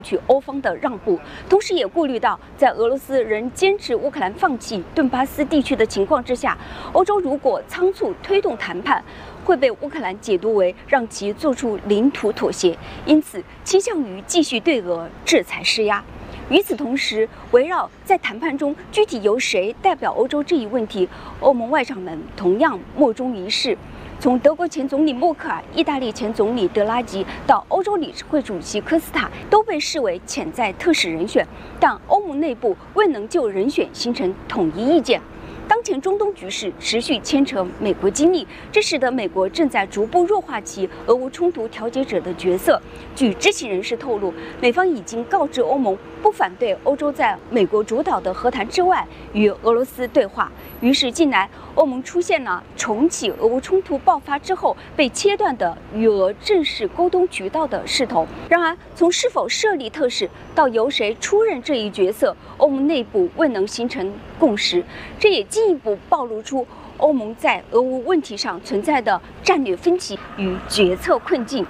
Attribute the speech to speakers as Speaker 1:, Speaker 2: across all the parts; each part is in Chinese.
Speaker 1: 取欧方的让步，同时也顾虑到在俄罗斯仍坚持乌克兰放弃顿巴斯地区的情况之下，欧洲如果仓促推动谈判，会被乌克兰解读为让其做出领土妥协，因此倾向于继续对俄制裁施压。与此同时，围绕在谈判中具体由谁代表欧洲这一问题，欧盟外长们同样莫衷一是。从德国前总理默克尔、意大利前总理德拉吉到欧洲理事会主席科斯塔，都被视为潜在特使人选，但欧盟内部未能就人选形成统一意见。当前中东局势持续牵扯美国精力，这使得美国正在逐步弱化其俄乌冲突调解者的角色。据知情人士透露，美方已经告知欧盟不反对欧洲在美国主导的和谈之外与俄罗斯对话。于是近来欧盟出现了重启俄乌冲突爆发之后被切断的与俄正式沟通渠道的势头。然而，从是否设立特使到由谁出任这一角色，欧盟内部未能形成共识，这也进一步暴露出欧盟在俄乌问题上存在的战略分歧与决策困境。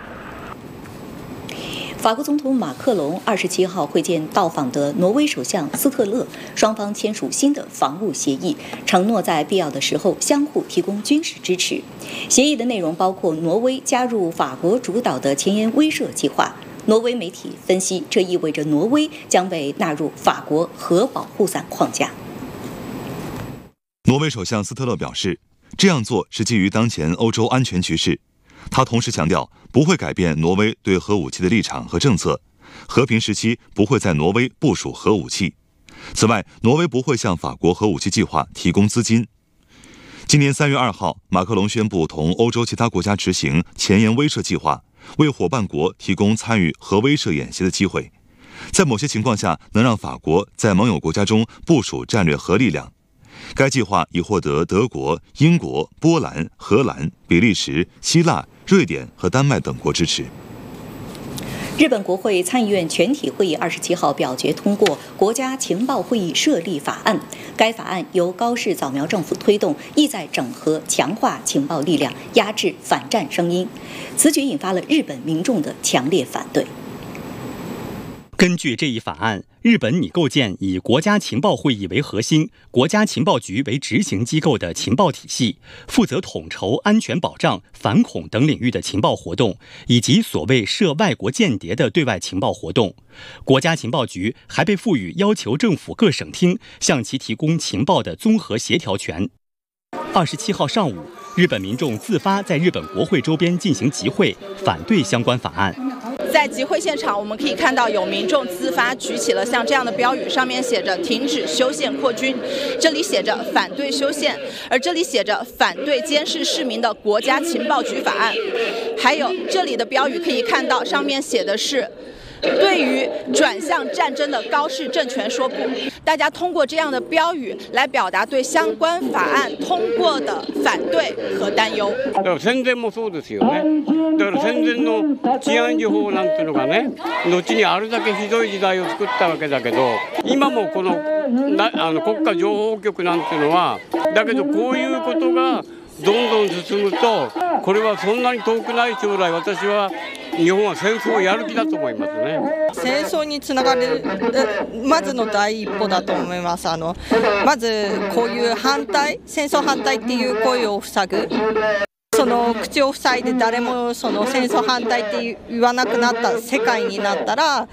Speaker 2: 法国总统马克龙27号会见到访的挪威首相斯特勒，双方签署新的防务协议，承诺在必要的时候相互提供军事支持。协议的内容包括挪威加入法国主导的前沿威慑计划。挪威媒体分析，这意味着挪威将被纳入法国核保护伞框架。
Speaker 3: 挪威首相斯特勒表示，这样做是基于当前欧洲安全局势。他同时强调，不会改变挪威对核武器的立场和政策，和平时期不会在挪威部署核武器。此外，挪威不会向法国核武器计划提供资金。今年3月2号，马克龙宣布同欧洲其他国家执行前沿威慑计划，为伙伴国提供参与核威慑演习的机会，在某些情况下能让法国在盟友国家中部署战略核力量。该计划已获得德国、英国、波兰、荷兰、比利时、希腊、瑞典和丹麦等国支持。
Speaker 2: 日本国会参议院全体会议27号表决通过国家情报会议设立法案。该法案由高市早苗政府推动，意在整合强化情报力量，压制反战声音。此举引发了日本民众的强烈反对。
Speaker 4: 根据这一法案，日本拟构建以国家情报会议为核心、国家情报局为执行机构的情报体系，负责统筹安全保障、反恐等领域的情报活动，以及所谓涉外国间谍的对外情报活动。国家情报局还被赋予要求政府各省厅向其提供情报的综合协调权。27号上午，日本民众自发在日本国会周边进行集会，反对相关法案。
Speaker 5: 在集会现场，我们可以看到有民众自发举起了像这样的标语，上面写着“停止修宪扩军”，这里写着“反对修宪”，而这里写着“反对监视市民的国家情报局法案”。还有这里的标语可以看到，上面写的是对于转向战争的高市政权说不。大家通过这样的标語来表達对相关法案通過的反對和担憂。
Speaker 6: だから戦前もそうですよね。だから戦前の治安維持法なんていうのがね、後にあれだけひどい時代を作ったわけだけど、今もこの国家情報局なんていうのは、だけどこういうことがどんどん進むと、これはそんなに遠くない将来、私は日本は戦争をやる気だと思いますね。
Speaker 7: 戦争につながるまずの第一歩だと思います。まずこういう戦争反対っていう声を塞ぐ。その口を塞いで誰もその戦争反対って言わなくなった世界になったら、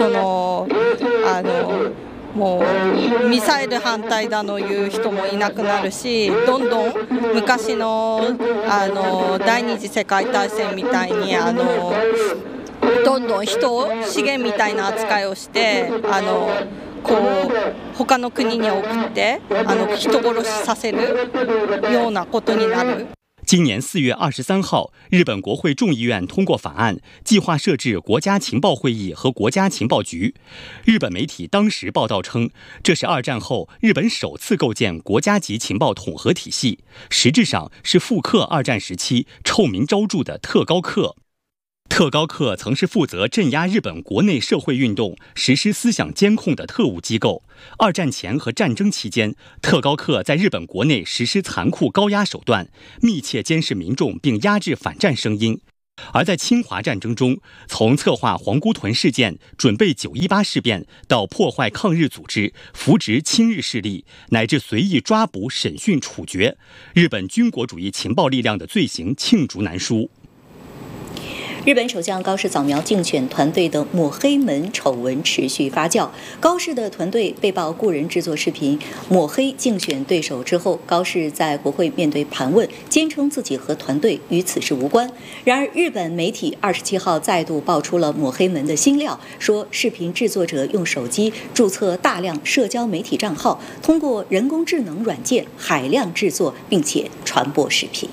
Speaker 7: もうミサイル反対だのいう人もいなくなるし、どんどん昔の第二次世界大戦みたいにどんどん人を資源みたいな扱いをしてこう他の国に送って人殺しさせるようなことになる。
Speaker 4: 今年4月23号，日本国会众议院通过法案，计划设置国家情报会议和国家情报局。日本媒体当时报道称，这是2战后日本首次构建国家级情报统合体系，实质上是复刻2战时期臭名昭著的特高课。特高课曾是负责镇压日本国内社会运动、实施思想监控的特务机构。2战前和战争期间，特高课在日本国内实施残酷高压手段，密切监视民众并压制反战声音。 而在侵华战争中，从策划皇姑屯事件、准备9·18事变，到破坏抗日组织、扶植亲日势力，乃至随意抓捕、审讯、处决，日本军国主义情报力量的罪行罄竹难书。
Speaker 2: 日本首相高市早苗竞选团队的抹黑门丑闻持续发酵。高市的团队被曝雇人制作视频抹黑竞选对手之后，高市在国会面对盘问，坚称自己和团队与此事无关。然而，日本媒体27号再度爆出了抹黑门的新料，说视频制作者用手机注册大量社交媒体账号，通过人工智能软件海量制作并且传播视频。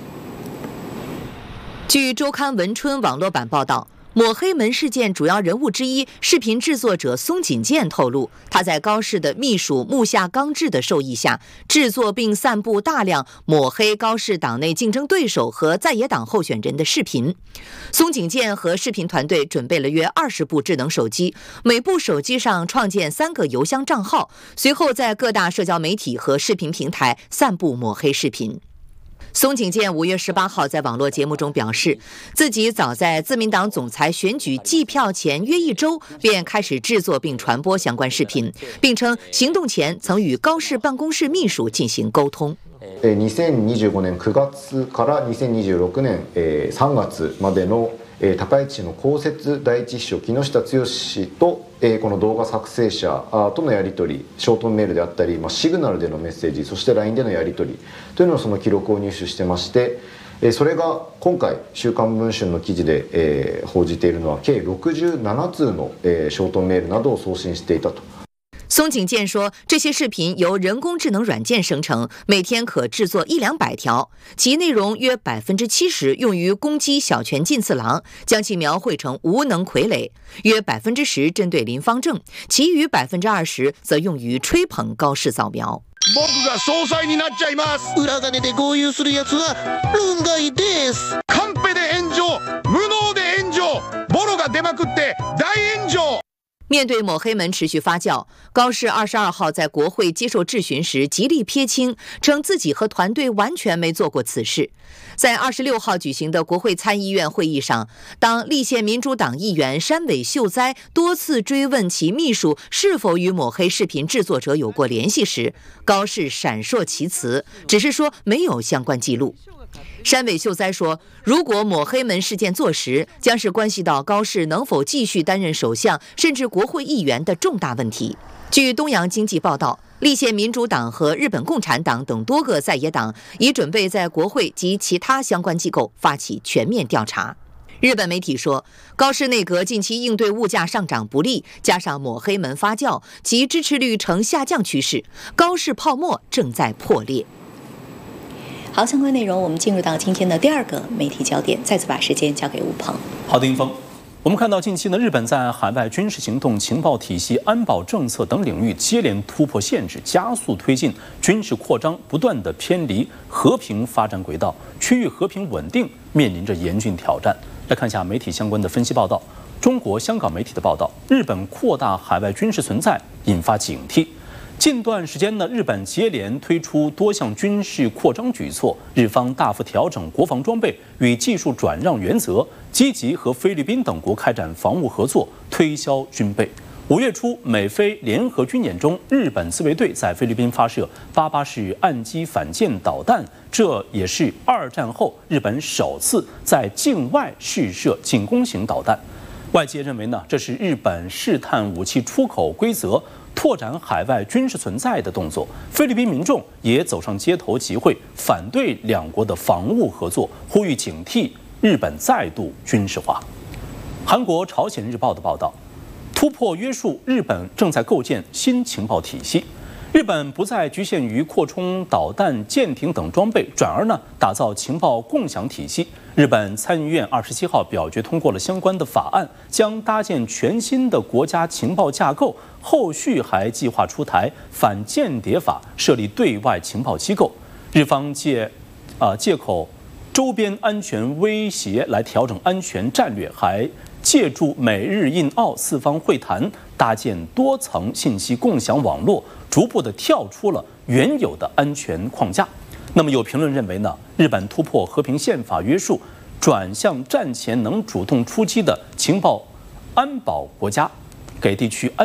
Speaker 8: 据周刊文春网络版报道，抹黑门事件主要人物之一视频制作者松井健透露，他在高市的秘书木下刚志的授意下，制作并散布大量抹黑高市党内竞争对手和在野党候选人的视频。松井健和视频团队准备了约20部智能手机，每部手机上创建3个邮箱账号，随后在各大社交媒体和视频平台散布抹黑视频。松井健5月18号在网络节目中表示，自己早在自民党总裁选举计票前约1周便开始制作并传播相关视频，并称行动前曾与高市办公室秘书进行沟通。
Speaker 9: 2025年9月から2026年3月までの高市の公設第一秘書木下剛氏とこの動画作成者とのやり取り、ショートメールであったり、シグナルでのメッセージ、そして LINE でのやり取りというのをその記録を入手してまして、それが今回週刊文春の記事で報じているのは計67通のショートメールなどを送信していたと。
Speaker 8: 松井健说，这些视频由人工智能软件生成，每天可制作100-200条，其内容约70%用于攻击小泉进次郎，将其描绘成无能傀儡；约10%针对林芳正，其余20%则用于吹捧高市早苗。
Speaker 10: 僕が総裁になっちゃいます。裏金で豪遊するやつは論外です。カンペで炎上、無能で炎上、ボロが出まくって大炎上。
Speaker 8: 面对抹黑门持续发酵，高市22号在国会接受质询时极力撇清，称自己和团队完全没做过此事。在26号举行的国会参议院会议上，当立宪民主党议员山尾秀哉多次追问其秘书是否与抹黑视频制作者有过联系时，高市闪烁其词，只是说没有相关记录。山尾秀哉说，如果抹黑门事件坐实，将是关系到高市能否继续担任首相甚至国会议员的重大问题。据东洋经济报道，立宪民主党和日本共产党等多个在野党已准备在国会及其他相关机构发起全面调查。日本媒体说，高市内阁近期应对物价上涨不利，加上抹黑门发酵，其支持率呈下降趋势，高市泡沫正在破裂。
Speaker 2: 好，相关内容我们进入到今天的第2个媒体焦点，再次把时间交给吴鹏。
Speaker 11: 好的，英峰。我们看到近期呢，日本在海外军事行动、情报体系、安保政策等领域接连突破限制，加速推进军事扩张，不断的偏离和平发展轨道，区域和平稳定面临着严峻挑战。来看一下媒体相关的分析报道。中国香港媒体的报道，日本扩大海外军事存在，引发警惕。近段时间呢，日本接连推出多项军事扩张举措，日方大幅调整国防装备与技术转让原则，积极和菲律宾等国开展防务合作，推销军备。5月初，美菲联合军演中，日本自卫队在菲律宾发射88式岸基反舰导弹，这也是2战后日本首次在境外试射进攻型导弹。外界认为呢，这是日本试探武器出口规则，拓展海外军事存在的动作。菲律宾民众也走上街头集会，反对两国的防务合作，呼吁警惕日本再度军事化。韩国《朝鲜日报》的报道，突破约束，日本正在构建新情报体系。日本不再局限于扩充导弹、舰艇等装备，转而呢打造情报共享体系。日本参议院27号表决通过了相关的法案，将搭建全新的国家情报架构。后续还计划出台反间谍法，设立对外情报机构。日方借口周边安全威胁来调整安全战略，还借助美日印澳4方会谈，搭建多层信息共享网络，逐步地跳出了原有的安全框架。那么有评论认为呢，日本突破和平宪法约束， 转向战前能主动出击的情报安保国家，给地区安